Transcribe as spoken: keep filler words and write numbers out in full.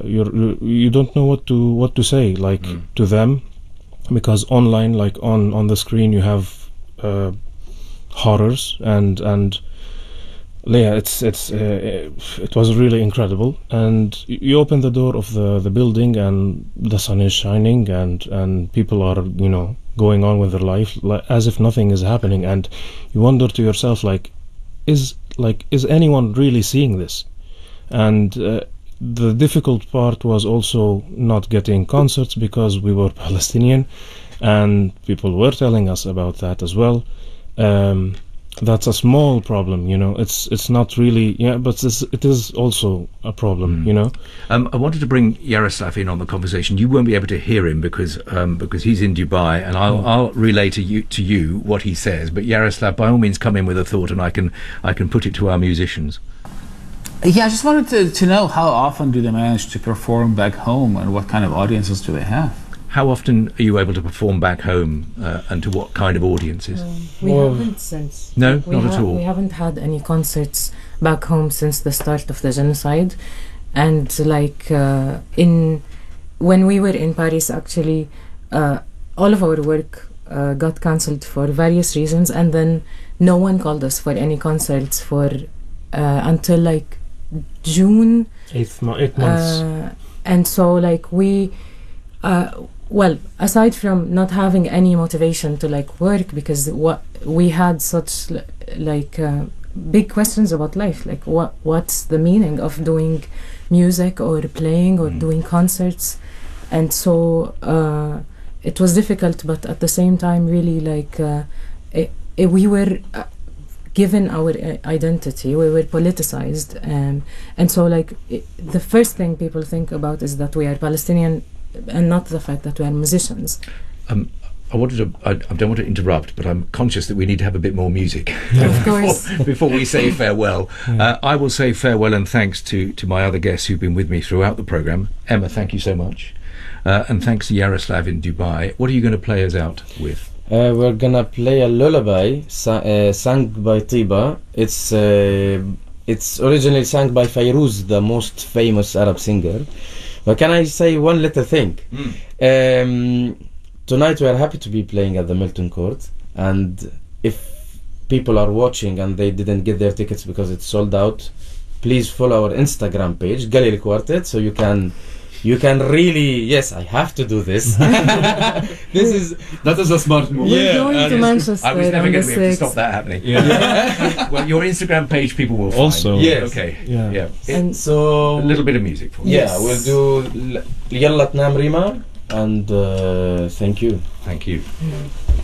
you're, you you don't know what to what to say like mm. to them, because online, like on on the screen, you have uh, horrors and and yeah, it's it's uh, it was really incredible. And you open the door of the the building, and the sun is shining, and and people are, you know, going on with their life like, as if nothing is happening, and you wonder to yourself, like, is like is anyone really seeing this? And uh, the difficult part was also not getting concerts, because we were Palestinian, and people were telling us about that as well. Um, that's a small problem, you know. It's it's not really, yeah, but it's, it is also a problem, mm. you know. Um, I wanted to bring Yaroslav in on the conversation. You won't be able to hear him because um, because he's in Dubai, and I'll, mm. I'll relay to you to you what he says. But Yaroslav, by all means, come in with a thought, and I can I can put it to our musicians. Yeah, I just wanted to, to know, how often do they manage to perform back home, and what kind of audiences do they have? How often are you able to perform back home, uh, and to what kind of audiences? Um, we well, haven't since. No, we not at all. We haven't had any concerts back home since the start of the genocide. And like uh, in when we were in Paris, actually, uh, all of our work uh, got cancelled for various reasons, and then no one called us for any concerts for uh, until like June. Eight, mo- eight months. Uh, and so like we. Uh, Well, aside from not having any motivation to like work, because what we had such like uh, big questions about life, like what what's the meaning of doing music or playing or mm. doing concerts, and so uh, it was difficult, but at the same time, really like uh, it, it, we were uh, given our uh, identity, we were politicized, um, and so like it, the first thing people think about is that we are Palestinian, and not the fact that we are musicians. Um, I wanted to. I, I don't want to interrupt, but I'm conscious that we need to have a bit more music of course before, before we say farewell. Yeah. Uh, I will say farewell and thanks to to my other guests who've been with me throughout the program. Emma, thank you so much, uh, and thanks to Yaroslav in Dubai. What are you going to play us out with? Uh, we're gonna play a lullaby sa- uh, sung by Tiba. It's uh, it's originally sung by Fairuz, the most famous Arab singer. But can I say one little thing? Mm. Um, tonight we are happy to be playing at the Milton Court, and if people are watching and they didn't get their tickets because it's sold out, please follow our Instagram page, Galil Quartet, so you can you can really, yes, I have to do this. This is that is a smart move. We're yeah, going to Manchester. I was never going to be able to sixth. stop that happening. Yeah. Yeah. Well, your Instagram page people will find. Also, yes. Okay. Yeah. Yeah. And so a little bit of music for you. Yeah, yes. we'll do Yalla Tnam Rima, and uh, thank you. Thank you. Mm.